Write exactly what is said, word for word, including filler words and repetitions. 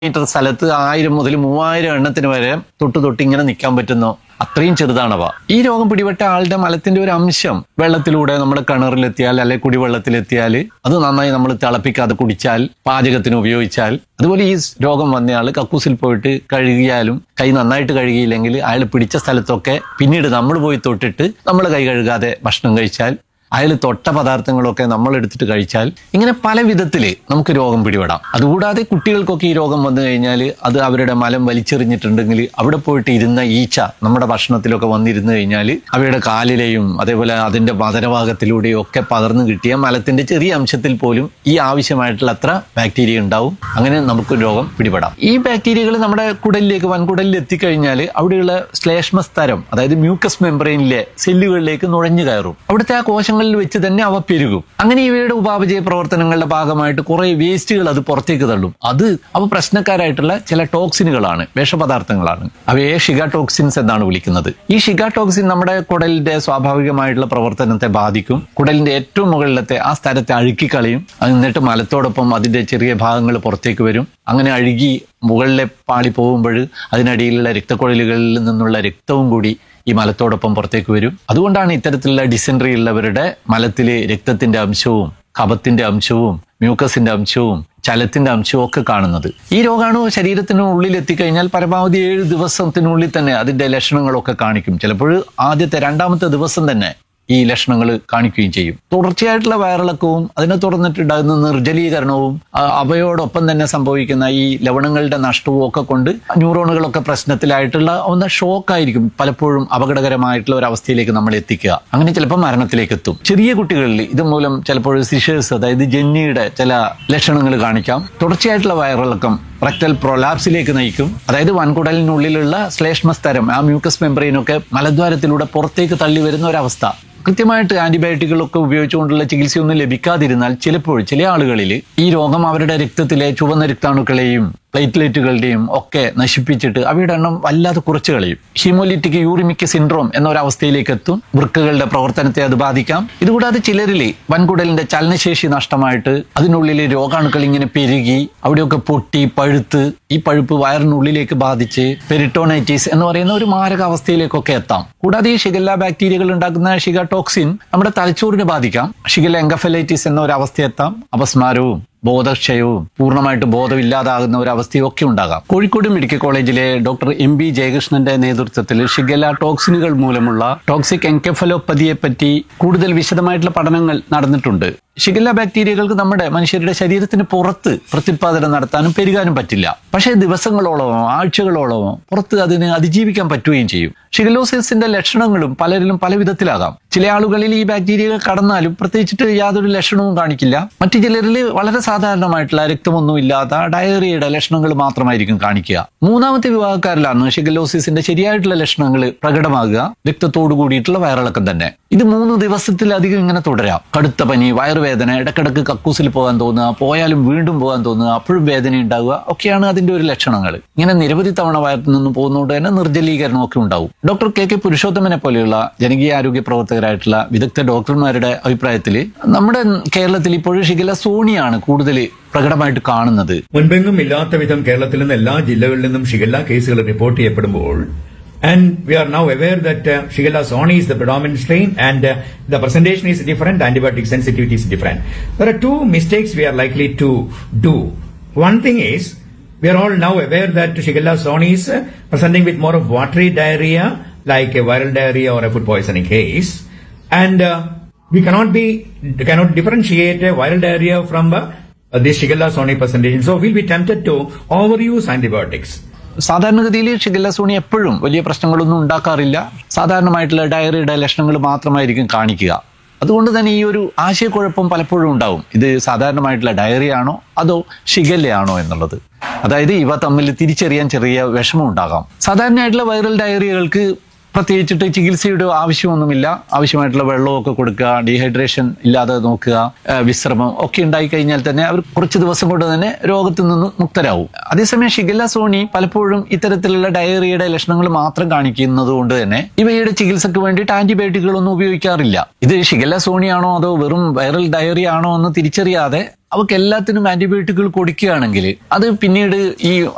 Metre സ്ഥലത്ത് ആയിരം മുതൽ മൂവായിരം എണ്ണത്തിന് വരെ തൊട്ട് തൊട്ട് ഇങ്ങനെ നിൽക്കാൻ പറ്റുന്നു. അത്രയും ചെറുതാണവ. ഈ രോഗം പിടിപെട്ട ആളുടെ മലത്തിന്റെ ഒരു അംശം വെള്ളത്തിലൂടെ നമ്മുടെ കിണറിലെത്തിയാൽ അല്ലെ കുടിവെള്ളത്തിലെത്തിയാൽ അത് നന്നായി നമ്മൾ തിളപ്പിക്കാതെ കുടിച്ചാൽ, പാചകത്തിന് ഉപയോഗിച്ചാൽ, അതുപോലെ ഈ രോഗം വന്നയാൾ കക്കൂസിൽ പോയിട്ട് കഴുകിയാലും കൈ നന്നായിട്ട് കഴുകിയില്ലെങ്കിൽ അയാൾ പിടിച്ച സ്ഥലത്തൊക്കെ പിന്നീട് നമ്മൾ പോയി തൊട്ടിട്ട് നമ്മൾ കൈ കഴുകാതെ ഭക്ഷണം കഴിച്ചാൽ, അയാൾ തൊട്ട പദാർത്ഥങ്ങളൊക്കെ നമ്മൾ എടുത്തിട്ട് കഴിച്ചാൽ, ഇങ്ങനെ പല വിധത്തില് നമുക്ക് രോഗം പിടിപെടാം. അതുകൂടാതെ കുട്ടികൾക്കൊക്കെ ഈ രോഗം വന്നു കഴിഞ്ഞാൽ അത് അവരുടെ മലം വലിച്ചെറിഞ്ഞിട്ടുണ്ടെങ്കിൽ അവിടെ പോയിട്ട് ഇരുന്ന ഈച്ച നമ്മുടെ ഭക്ഷണത്തിലൊക്കെ വന്നിരുന്നു കഴിഞ്ഞാൽ അവയുടെ കാലിലെയും അതേപോലെ അതിന്റെ മദരഭാഗത്തിലൂടെയും ഒക്കെ പകർന്നു കിട്ടിയ മലത്തിന്റെ ചെറിയ അംശത്തിൽ പോലും ഈ ആവശ്യമായിട്ടുള്ള അത്ര ബാക്ടീരിയ ഉണ്ടാവും. അങ്ങനെ നമുക്ക് രോഗം പിടിപെടാം. ഈ ബാക്ടീരിയകൾ നമ്മുടെ കുടലിലേക്ക് വൻകുടലിൽ എത്തിക്കഴിഞ്ഞാൽ അവിടെയുള്ള ശ്ലേഷ്മസ്തരം, അതായത് മ്യൂക്കസ് മെമ്പറൈനിലെ സെല്ലുകളിലേക്ക് നുഴഞ്ഞു കയറും. അവിടുത്തെ ആ കോശങ്ങൾ വെച്ച് തന്നെ അവ പെരുകും. അങ്ങനെ ഇവയുടെ ഉപാപചയ പ്രവർത്തനങ്ങളുടെ ഭാഗമായിട്ട് കുറെ വേസ്റ്റുകൾ അത് പുറത്തേക്ക് തള്ളും. അത് അവ പ്രശ്നക്കാരായിട്ടുള്ള ചില ടോക്സിനുകളാണ്, വിഷപദാർത്ഥങ്ങളാണ്. അവയെ ഷിഗ ടോക്സിൻസ് എന്നാണ് വിളിക്കുന്നത്. ഈ ഷിഗ ടോക്സിൻ നമ്മുടെ കുടലിന്റെ സ്വാഭാവികമായിട്ടുള്ള പ്രവർത്തനത്തെ ബാധിക്കും. കുടലിന്റെ ഏറ്റവും മുകളിലത്തെ ആ സ്ഥലത്തെ അഴുക്കിക്കളയും. എന്നിട്ട് മലത്തോടൊപ്പം അതിന്റെ ചെറിയ ഭാഗങ്ങൾ പുറത്തേക്ക് വരും. അങ്ങനെ അഴുകി മുകളിലെ പാളി പോകുമ്പോൾ അതിനടിയിലുള്ള രക്തക്കുഴലുകളിൽ നിന്നുള്ള രക്തവും കൂടി ഈ മലത്തോടൊപ്പം പുറത്തേക്ക് വരും. അതുകൊണ്ടാണ് ഇത്തരത്തിലുള്ള ഡിസെൻട്രി ഉള്ളവരുടെ മലത്തിലെ രക്തത്തിന്റെ അംശവും കഫത്തിന്റെ അംശവും മ്യൂക്കസിന്റെ അംശവും ചലത്തിന്റെ അംശവും ഒക്കെ കാണുന്നത്. ഈ രോഗാണു ശരീരത്തിന് ഉള്ളിൽ എത്തിക്കഴിഞ്ഞാൽ പരമാവധി ഏഴ് ദിവസത്തിനുള്ളിൽ തന്നെ അതിന്റെ ലക്ഷണങ്ങളൊക്കെ കാണിക്കും. ചിലപ്പോൾ ആദ്യത്തെ രണ്ടാമത്തെ ദിവസം തന്നെ ഈ ലക്ഷണങ്ങൾ കാണിക്കുകയും ചെയ്യും. തുടർച്ചയായിട്ടുള്ള വയറിളക്കവും അതിനെ തുടർന്നിട്ടുണ്ടാകുന്ന നിർജ്ജലീകരണവും അവയോടൊപ്പം തന്നെ സംഭവിക്കുന്ന ഈ ലവണങ്ങളുടെ നഷ്ടവും ഒക്കെ കൊണ്ട് ന്യൂറോണുകളൊക്കെ പ്രശ്നത്തിലായിട്ടുള്ള ഒന്ന് ഷോക്കായിരിക്കും പലപ്പോഴും അപകടകരമായിട്ടുള്ള ഒരു അവസ്ഥയിലേക്ക് നമ്മൾ എത്തിക്കുക. അങ്ങനെ ചിലപ്പോൾ മരണത്തിലേക്ക് എത്തും. ചെറിയ കുട്ടികളിൽ ഇതുമൂലം ചിലപ്പോൾ സിഷേഴ്സ്, അതായത് ജെന്നിയുടെ ചില ലക്ഷണങ്ങൾ കാണിക്കാം. തുടർച്ചയായിട്ടുള്ള വയറിളക്കം റെക്ടൽ പ്രൊലാപ്സിലേക്ക് നയിക്കും. അതായത് വൻകുടലിനുള്ളിലുള്ള ശ്ലേഷ്മസ്തരം, ആ മ്യൂക്കസ് മെമ്പറൈനൊക്കെ മലദ്വാരത്തിലൂടെ പുറത്തേക്ക് തള്ളി വരുന്ന ഒരവസ്ഥ. കൃത്യമായിട്ട് ആന്റിബയോട്ടിക്കുകളൊക്കെ ഉപയോഗിച്ചുകൊണ്ടുള്ള ചികിത്സയൊന്നും ലഭിക്കാതിരുന്നാൽ ചിലപ്പോൾ ചില ആളുകളിൽ ഈ രോഗം അവരുടെ രക്തത്തിലെ ചുവന്ന രക്താണുക്കളെയും പ്ലേറ്റ്ലെറ്റുകളുടെയും ഒക്കെ നശിപ്പിച്ചിട്ട് അവയുടെ എണ്ണം വല്ലാതെ കുറച്ചു കളയും. ഹീമോലിറ്റിക് യൂറിമിക് സിൻഡ്രോം എന്നൊരവസ്ഥയിലേക്ക് എത്തും. വൃക്കകളുടെ പ്രവർത്തനത്തെ അത് ബാധിക്കാം. ഇതുകൂടാതെ ചിലരിൽ വൻകുടലിന്റെ ചലനശേഷി നഷ്ടമായിട്ട് അതിനുള്ളിൽ രോഗാണുക്കൾ ഇങ്ങനെ പെരുകി അവിടെയൊക്കെ പൊട്ടി പഴുത്ത് ഈ പഴുപ്പ് വയറിനുള്ളിലേക്ക് ബാധിച്ച് പെരിട്ടോണൈറ്റിസ് എന്ന് പറയുന്ന ഒരു മാരകാവസ്ഥയിലേക്കൊക്കെ എത്താം. കൂടാതെ ഈ ഷിഗല്ല ബാക്ടീരിയകൾ ഉണ്ടാക്കുന്ന ഷിഗ ടോക്സിൻ നമ്മുടെ തലച്ചോറിനെ ബാധിക്കാം. ഷിഗല്ല എൻകഫലൈറ്റിസ് എന്ന ഒരു അവസ്ഥയെത്താം. അപസ്മാരവും ബോധക്ഷയവും പൂർണ്ണമായിട്ട് ബോധമില്ലാതാകുന്ന ഒരു അവസ്ഥയും ഒക്കെ ഉണ്ടാകാം. കോഴിക്കോട് മെഡിക്കൽ കോളേജിലെ ഡോക്ടർ എം ബി ജയകൃഷ്ണന്റെ നേതൃത്വത്തിൽ ഷിഗല്ല ടോക്സിനുകൾ മൂലമുള്ള ടോക്സിക് എൻകെഫലോപ്പതിയെ പറ്റി കൂടുതൽ വിശദമായിട്ടുള്ള പഠനങ്ങൾ നടന്നിട്ടുണ്ട്. ഷിഗല്ല ബാക്ടീരിയകൾക്ക് നമ്മുടെ മനുഷ്യരുടെ ശരീരത്തിന് പുറത്ത് പ്രത്യുത്പാദനം നടത്താനും പെരുകാനും പറ്റില്ല. പക്ഷേ ദിവസങ്ങളോളമോ ആഴ്ചകളോളമോ പുറത്ത് അതിന് അതിജീവിക്കാൻ പറ്റുകയും ചെയ്യും. ഷിഗലോസിസിന്റെ ലക്ഷണങ്ങളും പലരിലും പല വിധത്തിലാകാം. ചില ആളുകളിൽ ഈ ബാക്ടീരിയകൾ കടന്നാലും പ്രത്യേകിച്ചിട്ട് യാതൊരു ലക്ഷണവും കാണിക്കില്ല. മറ്റു ചിലരിൽ വളരെ സാധാരണമായിട്ടുള്ള രക്തമൊന്നും ഇല്ലാത്ത ഡയറിയയുടെ ലക്ഷണങ്ങൾ മാത്രമായിരിക്കും കാണിക്കുക. മൂന്നാമത്തെ വിഭാഗക്കാരിലാണ് ഷിഗലോസിസിന്റെ ശരിയായിട്ടുള്ള ലക്ഷണങ്ങൾ പ്രകടമാകുക. രക്തത്തോടു കൂടിയിട്ടുള്ള വയറിളക്കം തന്നെ. ഇത് മൂന്ന് ദിവസത്തിലധികം ഇങ്ങനെ തുടരാം. കടുത്ത പനി, വയറുവേദന, ഇടക്കിടക്ക് കക്കൂസിൽ പോകാൻ തോന്നുക, പോയാലും വീണ്ടും പോകാൻ തോന്നുക, അപ്പോഴും വേദന ഉണ്ടാവുക ഒക്കെയാണ് അതിന്റെ ഒരു ലക്ഷണങ്ങൾ. ഇങ്ങനെ നിരവധി തവണ വയറ്റിൽ നിന്ന് പോകുന്നതുകൊണ്ട് തന്നെ നിർജ്ജലീകരണം ഒക്കെ ഉണ്ടാവും. ഡോക്ടർ കെ കെ പുരുഷോത്തമനെ പോലെയുള്ള ജനകീയ ആരോഗ്യ പ്രവർത്തകരായിട്ടുള്ള വിദഗ്ധ ഡോക്ടർമാരുടെ അഭിപ്രായത്തിൽ നമ്മുടെ കേരളത്തിൽ ഇപ്പോഴും ഷിഗല്ല സോണിയാണ് കൂടുതൽ പ്രകടമായിട്ട് കാണുന്നത്. മുൻപെങ്ങും ഇല്ലാത്ത വിധം കേരളത്തിൽ നിന്ന് എല്ലാ ജില്ലകളിൽ നിന്നും ഷിഗല്ല കേസുകൾ റിപ്പോർട്ട് ചെയ്യപ്പെടുമ്പോൾ, and we are now aware that uh, Shigella soni is the predominant strain, and uh, the presentation is different, antibiotic sensitivity is different. There are two mistakes we are likely to do. One thing is, we are all now aware that Shigella soni is uh, presenting with more of watery diarrhea, like a viral diarrhea or a food poisoning case, and uh, we cannot be cannot differentiate a viral diarrhea from uh, this Shigella soni presentation. So we'll be tempted to overuse antibiotics. സാധാരണഗതിയിൽ shigella Sony എപ്പോഴും വലിയ പ്രശ്നങ്ങളൊന്നും ഉണ്ടാക്കാറില്ല. സാധാരണമായിട്ടുള്ള ഡയറിയുടെ ലക്ഷണങ്ങൾ മാത്രമായിരിക്കും കാണിക്കുക. അതുകൊണ്ട് തന്നെ ഈ ഒരു ആശയക്കുഴപ്പം പലപ്പോഴും ഉണ്ടാവും. ഇത് സാധാരണമായിട്ടുള്ള ഡയറി ആണോ അതോ ഷിഗല്ലയാണോ എന്നുള്ളത്. അതായത് ഇവ തമ്മിൽ തിരിച്ചറിയാൻ ചെറിയ വിഷമം ഉണ്ടാകാം. സാധാരണയായിട്ടുള്ള വൈറൽ ഡയറിയകൾക്ക് പ്രത്യേകിച്ചിട്ട് ചികിത്സയുടെ ആവശ്യമൊന്നുമില്ല. ആവശ്യമായിട്ടുള്ള വെള്ളമൊക്കെ കൊടുക്കുക, ഡീഹൈഡ്രേഷൻ ഇല്ലാതെ നോക്കുക, വിശ്രമം ഒക്കെ ഉണ്ടായി കഴിഞ്ഞാൽ തന്നെ അവർ കുറച്ച് ദിവസം കൊണ്ട് തന്നെ രോഗത്തിൽ നിന്ന് മുക്തരാകും. അതേസമയം ഷിഗല്ല സോണി പലപ്പോഴും ഇത്തരത്തിലുള്ള ഡയറിയയുടെ ലക്ഷണങ്ങൾ മാത്രം കാണിക്കുന്നത് കൊണ്ട് തന്നെ ഇവയുടെ ചികിത്സക്ക് വേണ്ടിയിട്ട് ആന്റിബയോട്ടിക്കുകളൊന്നും ഉപയോഗിക്കാറില്ല. ഇത് ഷിഗല്ല സോണിയാണോ അതോ വെറും വൈറൽ ഡയറി ആണോ എന്ന് തിരിച്ചറിയാതെ അവർക്ക് എല്ലാത്തിനും ആന്റിബയോട്ടിക്കുകൾ കൊടുക്കുകയാണെങ്കിൽ അത് പിന്നീട് ഈ